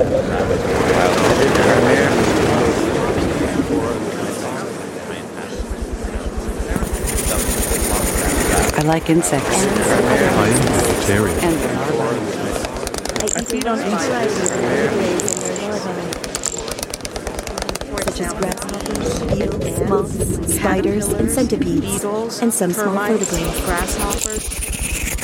I like insects. I am vegetarian. And larvae. I feed on insects. Such as grasshoppers, beetles, moths, spiders, and centipedes, beetles, and some small termites, vertebrates. grasshoppers,